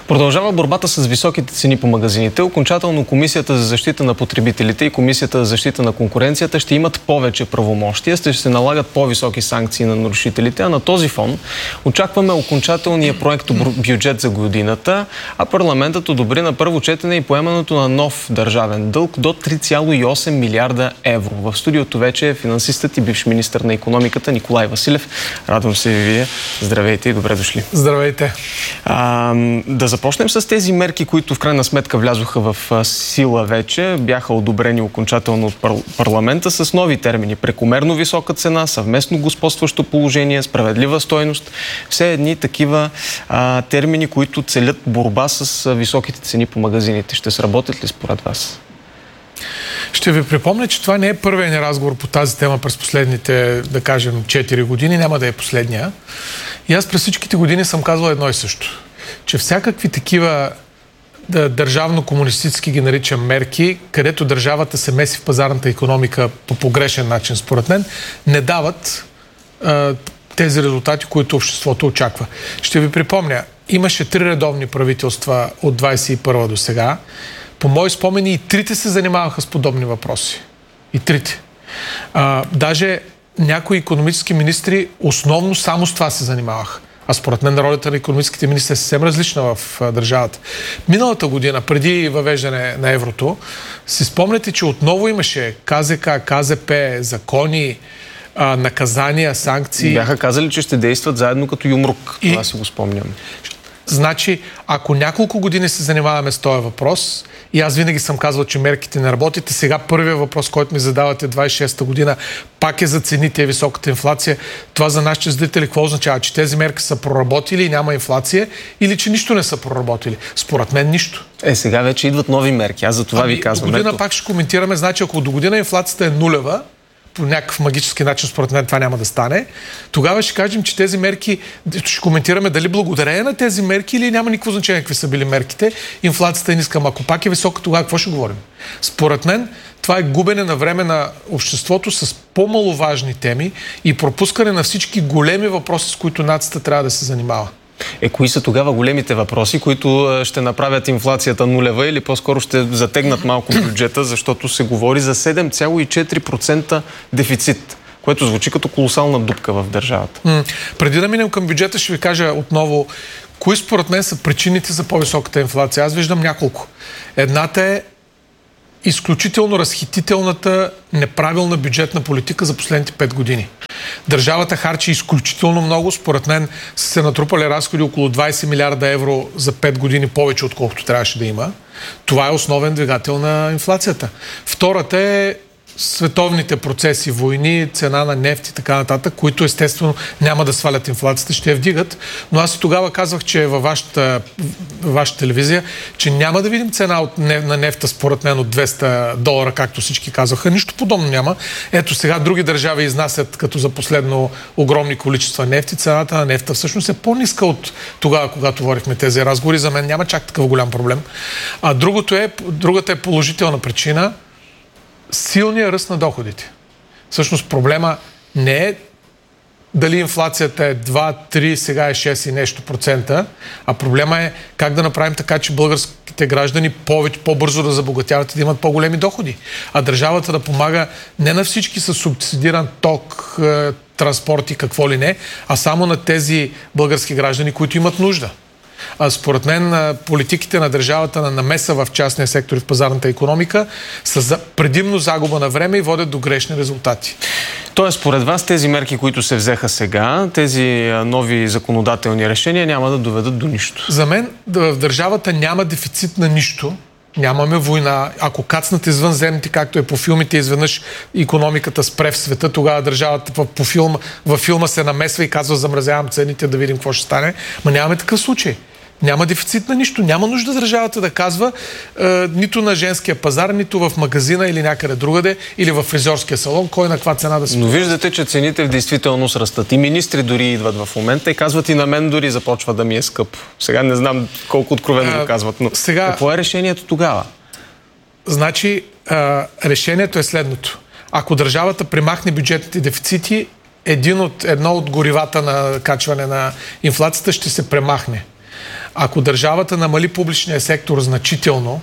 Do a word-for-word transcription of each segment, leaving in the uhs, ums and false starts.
Продължава борбата с високите цени по магазините. Окончателно Комисията за защита на потребителите и Комисията за защита на конкуренцията ще имат повече правомощия, ще се налагат по-високи санкции на нарушителите, а на този фон очакваме окончателния проект бюджет за годината, а парламентът одобри на първо четене и поемането на нов държавен дълг до три цяло и осем милиарда евро. В студиото вече е финансистът и бивш министър на икономиката Николай Василев. Радвам се ви вие. Здравейте и добре дошли. Здравейте. А, да започнем с тези мерки, които в крайна сметка влязоха в сила вече. Бяха одобрени окончателно от пар парламента с нови термини. Прекомерно висока цена, съвместно господстващо положение, справедлива стойност. Все едни такива а, термини, които целят борба с а, високите цени по магазините. Ще сработят ли според вас? Ще ви припомня, че това не е първият ни разговор по тази тема през последните, да кажем, четири години. Няма да е последния. И аз през всичките години съм казвал едно и също. Че всякакви такива да, държавно-комунистически ги наричам мерки, където държавата се меси в пазарната икономика по погрешен начин, според мен, не дават а, тези резултати, които обществото очаква. Ще ви припомня, имаше три редовни правителства от двадесет и първа до сега. По мои спомени и трите се занимаваха с подобни въпроси. И трите. А, даже някои икономически министри основно само с това се занимаваха. А според мен ролята на икономическите министри е съвсем различна в а, държавата. Миналата година, преди въвеждане на еврото, си спомняте, че отново имаше КЗК, КЗП, закони, а, наказания, санкции. Бяха казали, че ще действат заедно като юмрук. И... Това си го спомням. Значи, ако няколко години се занимаваме с този въпрос, и аз винаги съм казвал, че мерките не работят, и сега първият въпрос, който ми задавате двадесет и шеста година, пак е за цените и високата инфлация. Това за нашите зрители какво означава? Че тези мерки са проработили и няма инфлация, или че нищо не са проработили? Според мен нищо. Е, сега вече идват нови мерки. Аз за това ами, ви казвам. До година Ето... пак ще коментираме. Значи, ако до година инфлацията е нулева, по някакъв магически начин, според мен това няма да стане, тогава ще кажем, че тези мерки, ще коментираме дали благодарение на тези мерки или няма никакво значение какви са били мерките, инфлацията е ниска. Ако пак е висока, тогава какво ще говорим? Според мен това е губене на време на обществото с по-маловажни теми и пропускане на всички големи въпроси, с които нацията трябва да се занимава. Е, кои са тогава големите въпроси, които ще направят инфлацията нулева или по-скоро ще затегнат малко бюджета, защото се говори за седем цяло и четири процента дефицит, което звучи като колосална дупка в държавата. М- преди да минем към бюджета, ще ви кажа отново, кои според мен са причините за по-високата инфлация. Аз виждам няколко. Едната е изключително разхитителната неправилна бюджетна политика за последните пет години. Държавата харчи изключително много. Според мен са се натрупали разходи около двадесет милиарда евро за пет години повече, отколкото трябваше да има. Това е основен двигател на инфлацията. Втората е световните процеси, войни, цена на нефт и така нататък, които естествено няма да свалят инфлацията, ще я вдигат. Но аз и тогава казвах, че във вашата, вашата телевизия, че няма да видим цена от, на нефта, според мен, от двеста долара, както всички казваха. Нищо подобно няма. Ето сега други държави изнасят като за последно огромни количества нефти. Цената на нефта всъщност е по-ниска от тогава, когато говорихме тези разговори. За мен няма чак такъв голям проблем. А другото е, другата е положителна причина силния ръст на доходите. Всъщност проблема не е дали инфлацията е два, три, сега е шест и нещо процента, а проблема е как да направим така, че българските граждани повече, по-бързо да забогатяват и да имат по-големи доходи. А държавата да помага не на всички с субсидиран ток, транспорт и какво ли не, а само на тези български граждани, които имат нужда. А според мен политиките на държавата на намеса в частния сектор и в пазарната икономика са предимно загуба на време и водят до грешни резултати. Тоест, според вас тези мерки, които се взеха сега, тези нови законодателни решения няма да доведат до нищо? За мен в държавата няма дефицит на нищо. Нямаме война. Ако кацнат извънземните, както е по филмите, изведнъж икономиката спре в света, тогава държавата по филма, във филма се намесва и казва: замразявам цените, да видим какво ще стане. Ма нямаме такъв случай. Няма дефицит на нищо. Няма нужда държавата да казва е, нито на женския пазар, нито в магазина или някъде другаде, или в фризьорския салон, кой на каква цена да се... Но виждате, че цените в действителност растат. И министри дори идват в момента и казват: и на мен дори започва да ми е скъп. Сега не знам колко откровено го казват, но сега... какво е решението тогава? Значи, е, решението е следното. Ако държавата премахне бюджетните дефицити, един от, едно от горивата на качване на инфлацията ще се премахне. Ако държавата намали публичния сектор значително,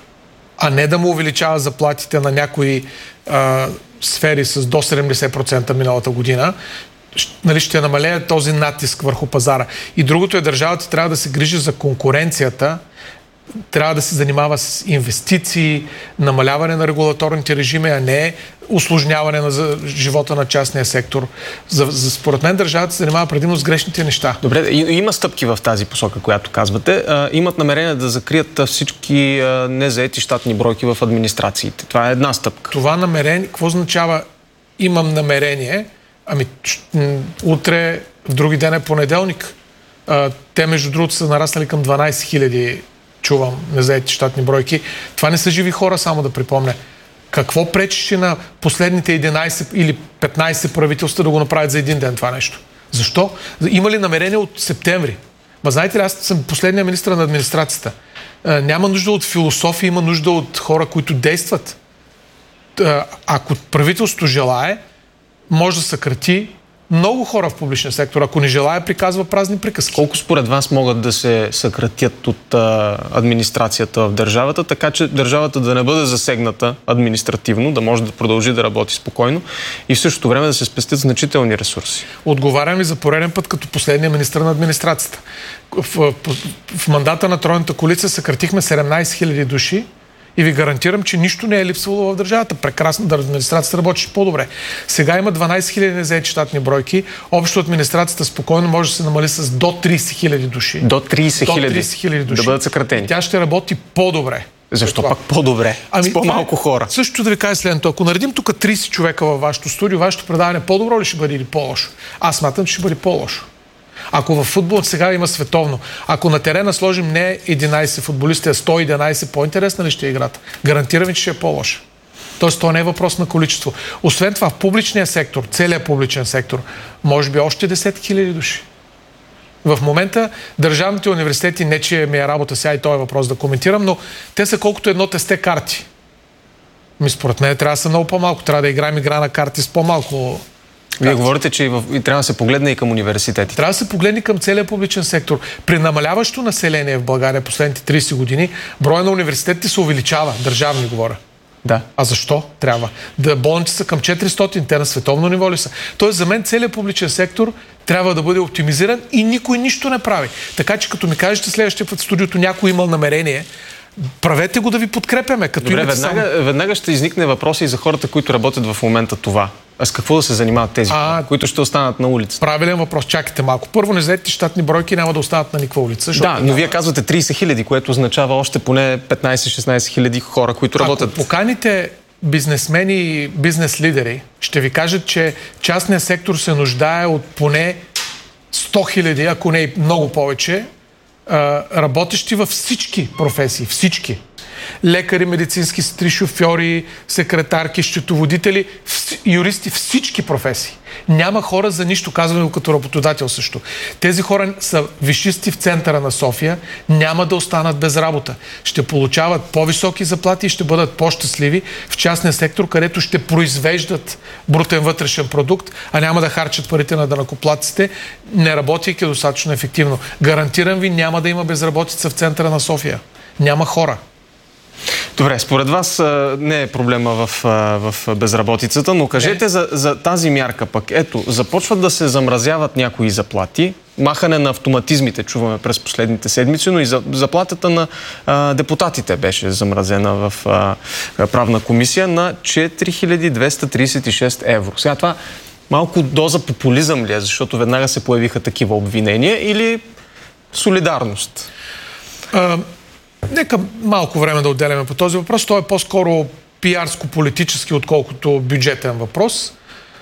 а не да му увеличава заплатите на някои а, сфери с до седемдесет процента миналата година, нали, ще намалее този натиск върху пазара. И другото е, държавата трябва да се грижи за конкуренцията, трябва да се занимава с инвестиции, намаляване на регулаторните режими, а не усложняване на живота на частния сектор. За, за, според мен държавата се занимава предимно с грешните неща. Добре, има стъпки в тази посока, която казвате. А, имат намерение да закрият всички а, незаети щатни бройки в администрациите. Това е една стъпка. Това намерение, какво означава имам намерение? Ами, утре, в други ден е понеделник. А, те, между другото, са нараснали към дванайсет хиляди, чувам, незаети щатни бройки. Това не са живи хора, само да припомня. Какво пречеше на последните единайсет или петнайсет правителства да го направят за един ден това нещо? Защо? Има ли намерение от септември? Ма знаете ли, аз съм последния министър на администрацията. А, няма нужда от философия, има нужда от хора, които действат. А, ако правителството желае, може да съкрати много хора в публичния сектор. Ако не желая, приказва празни приказки. Колко според вас могат да се съкратят от а, администрацията в държавата, така че държавата да не бъде засегната административно, да може да продължи да работи спокойно и в същото време да се спестят значителни ресурси? Отговарям ви за пореден път като последния министър на администрацията. В, в, в мандата на Тройната коалиция съкратихме седемнайсет хиляди души и ви гарантирам, че нищо не е липсвало в държавата. Прекрасно, да, администрацията работи по-добре. Сега има дванайсет хиляди незаети щатни бройки. Общо администрацията спокойно може да се намали с до трийсет хиляди души. До трийсет хиляди души. Да бъдат съкратени. И тя ще работи по-добре. Защо пак по-добре? Ами, с по-малко хора. Също да ви кажа следното. Ако наредим тук трийсет човека във вашето студио, вашето предаване по-добро ли ще бъде или по-лошо? Аз смятам, че ще бъде по-лошо. Ако във футбол сега има световно, ако на терена сложим не единайсет футболисти, а сто и единайсет, по-интересна ли ще е играта? Гарантирам ви, че ще е по-лоша. Тоест, то не е въпрос на количество. Освен това, в публичния сектор, целият публичен сектор, може би още десет хиляди души. В момента държавните университети, не че ми е работа сега и този въпрос да коментирам, но те са колкото едно тесте карти. Ми според мен трябва да са много по-малко. Трябва да играем игра на карти с по-малко. Вие говорите, че и, в... и трябва да се погледне и към университетите. Трябва да се погледне към целия публичен сектор. При намаляващо население в България последните трийсет години, броя на университетите се увеличава. Държавни говоря. Да. А защо трябва? Да, болници са към четиристотин, те на световно ниво ли са? Тоест за мен целият публичен сектор трябва да бъде оптимизиран и никой нищо не прави. Така че като ми кажете следващия път в студиото някой имал намерение, правете го да ви подкрепяме. Като Добре, веднага, само... веднага ще изникне въпроси и за хората, които работят в момента това. А с какво да се занимават тези а, хора, които ще останат на улицата? Правилен въпрос. Чакайте малко. Първо, незаетите щатни бройки няма да останат на никаква улица. Да, но няма... вие казвате трийсет хиляди, което означава още поне петнайсет-шестнайсет хиляди хора, които Ако работят. Ако поканите бизнесмени и бизнес лидери, ще ви кажат, че частният сектор се нуждае от поне сто хиляди, ако не и много повече, работещи във всички професии. Всички. Лекари, медицински сестри, шофьори, секретарки, счетоводители, юристи, всички професии. Няма хора за нищо, казваме като работодател също. Тези хора са висшисти в центъра на София, няма да останат без работа. Ще получават по-високи заплати и ще бъдат по-щастливи в частния сектор, където ще произвеждат брутен вътрешен продукт, а няма да харчат парите на данъкоплатците, не работейки достатъчно ефективно. Гарантирам ви, няма да има безработица в центъра на София. Няма хора. Добре, според вас не е проблема в, в безработицата, но кажете за, за тази мярка пък. Ето, започват да се замразяват някои заплати, махане на автоматизмите чуваме през последните седмици, но и за, заплатата на а, депутатите беше замразена в а, правна комисия на четири хиляди двеста трийсет и шест евро. Сега това малко доза популизъм ли е, защото веднага се появиха такива обвинения, или солидарност? А... Нека малко време да отделяме по този въпрос. Той е по-скоро пиарско-политически, отколкото бюджетен въпрос.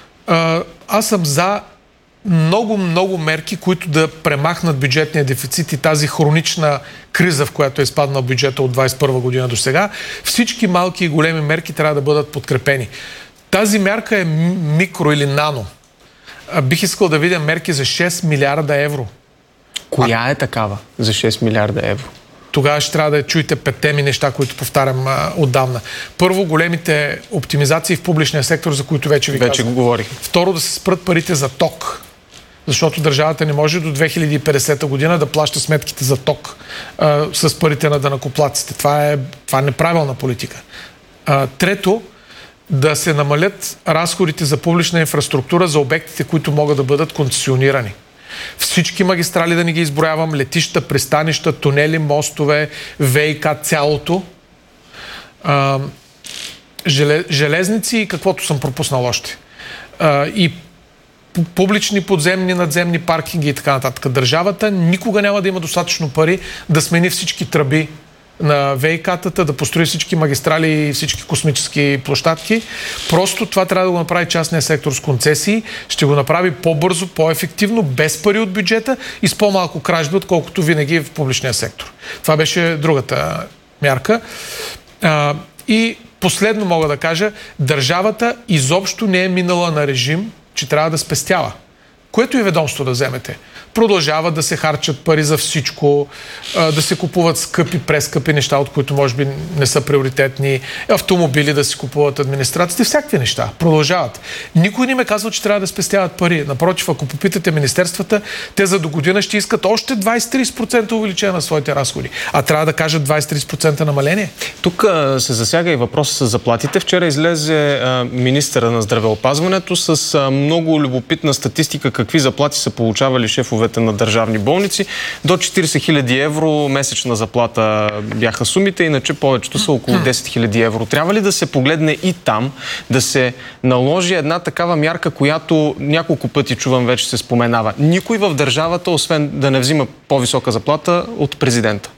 Аз съм за много-много мерки, които да премахнат бюджетния дефицит и тази хронична криза, в която е изпаднал бюджета от двайсет и първа година до сега. Всички малки и големи мерки трябва да бъдат подкрепени. Тази мярка е микро или нано. Бих искал да видя мерки за шест милиарда евро. Коя а... е такава за шест милиарда евро? Тогава ще трябва да чуете петте ми неща, които повтарям а, отдавна. Първо, големите оптимизации в публичния сектор, за които вече ви вече казвам. Вече го говорих. Второ, да се спрат парите за ток. Защото държавата не може до две хиляди и петдесета година да плаща сметките за ток а, с парите на данъкоплатците. Това е, това е неправилна политика. А, трето, да се намалят разходите за публична инфраструктура за обектите, които могат да бъдат концесионирани. Всички магистрали да не ги изброявам, летища, пристанища, тунели, мостове, ВиК, цялото. А, железници и каквото съм пропуснал още. А, и публични подземни, надземни паркинги и така нататък. Държавата никога няма да има достатъчно пари да смени всички тръби на ВиК-тата, да построи всички магистрали и всички космически площадки. Просто това трябва да го направи частния сектор с концесии. Ще го направи по-бързо, по-ефективно, без пари от бюджета и с по-малко кражби, отколкото винаги в публичния сектор. Това беше другата мярка. А, и последно мога да кажа, държавата изобщо не е минала на режим, че трябва да спестява. Което и ведомство да вземете. Продължават да се харчат пари за всичко, да се купуват скъпи, прескъпи неща, от които може би не са приоритетни, автомобили да си купуват администрацията, всякакви неща. Продължават. Никой не ме казва, че трябва да спестяват пари. Напротив, ако попитате министерствата, те за до година ще искат още двайсет до трийсет процента увеличение на своите разходи. А трябва да кажат двайсет до трийсет процента намаление. Тук се засяга и въпроса с заплатите. Вчера излезе министъра на здравеопазването с много любопитна статистика какви заплати са получавали шефовете на държавни болници. До четирийсет хиляди евро месечна заплата бяха сумите, иначе повечето са около десет хиляди евро. Трябва ли да се погледне и там, да се наложи една такава мярка, която няколко пъти чувам вече се споменава? Никой в държавата, освен да не взима по-висока заплата от президента.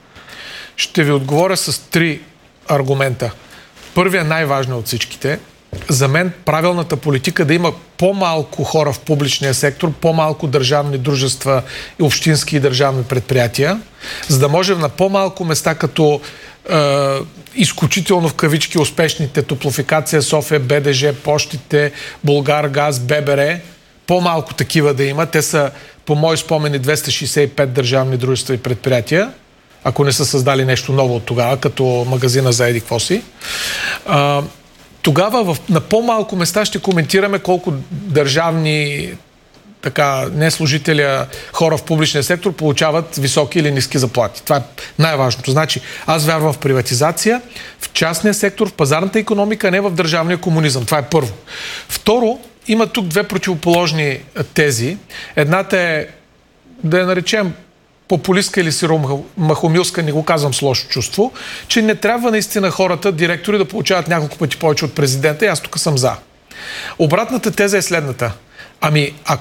Ще ви отговоря с три аргумента. Първият, най-важен от всичките. За мен правилната политика да има по-малко хора в публичния сектор, по-малко държавни дружества, общински и държавни предприятия, за да може на по-малко места като е, изключително в кавички успешните Топлофикация, София, БДЖ, Пощите, Булгаргаз, ББР, по-малко такива да има. Те са, по мои спомени, двеста шейсет и пет държавни дружества и предприятия, ако не са създали нещо ново от тогава, като магазина за еди какво си. Е, Тогава в, на по-малко места ще коментираме колко държавни така, не служители, а хора в публичния сектор получават високи или ниски заплати. Това е най-важното. Значи, аз вярвам в приватизация, в частния сектор, в пазарната икономика, а не в държавния комунизъм. Това е първо. Второ, има тук две противоположни тези. Едната е, да я наречем популистка или сиромахомилска, не го казвам с лошо чувство, че не трябва наистина хората, директори, да получават няколко пъти повече от президента и аз тук съм за. Обратната теза е следната. Ами, ако